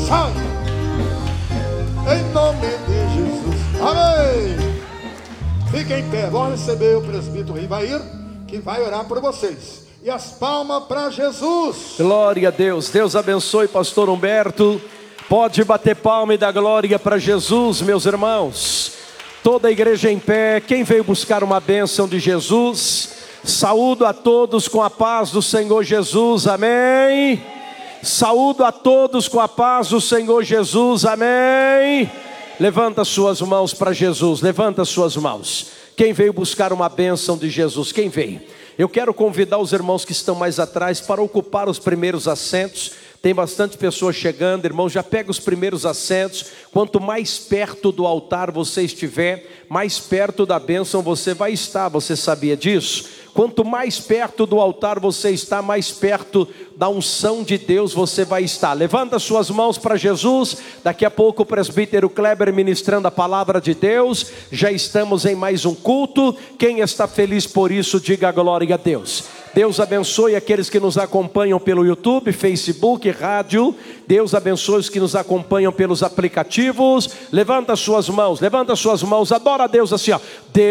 Sai! Em nome de Jesus. Amém! Fiquem em pé. Vão receber o presbítero Rivair, que vai orar por vocês. E as palmas para Jesus. Glória a Deus. Deus abençoe, pastor Humberto. Pode bater palma e dar glória para Jesus, meus irmãos. Toda a igreja em pé. Quem veio buscar uma bênção de Jesus? Saúdo a todos com a paz do Senhor Jesus. Amém. Saúdo a todos com a paz do Senhor Jesus. Amém. Levanta suas mãos para Jesus. Levanta suas mãos. Quem veio buscar uma bênção de Jesus? Quem veio? Eu quero convidar os irmãos que estão mais atrás para ocupar os primeiros assentos. Tem bastante pessoas chegando, irmãos, já pega os primeiros assentos. Quanto mais perto do altar você estiver, mais perto da bênção você vai estar. Você sabia disso? Quanto mais perto do altar você está, mais perto da unção de Deus você vai estar. Levanta suas mãos para Jesus. Daqui a pouco o presbítero Kleber ministrando a palavra de Deus. Já estamos em mais um culto. Quem está feliz por isso, diga glória a Deus. Deus abençoe aqueles que nos acompanham pelo YouTube, Facebook, rádio. Deus abençoe os que nos acompanham pelos aplicativos. Levanta suas mãos, adora a Deus assim, ó.